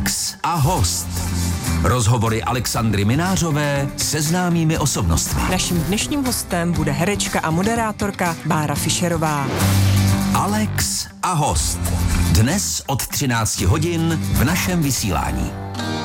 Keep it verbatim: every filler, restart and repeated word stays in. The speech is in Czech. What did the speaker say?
Alex a host. Rozhovory Alexandry Minářové se známými osobnostmi. Naším dnešním hostem bude herečka a moderátorka Bára Fischerová. Alex a host. Dnes od třinácti hodin v našem vysílání.